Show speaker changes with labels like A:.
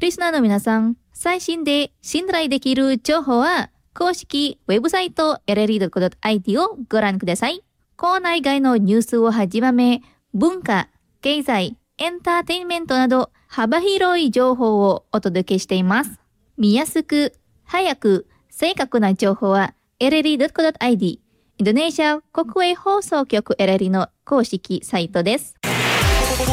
A: リスナーの皆さん、最新で信頼できる情報は、公式ウェブサイト LLE.IT をご覧ください。校内外のニュースをはじめ、文化、経済、エンターテインメントなど幅広い情報をお届けしています。見やすく、早く、正確な情報は LLE.IT、インドネシア国営放送局 LLE の公式サイトです。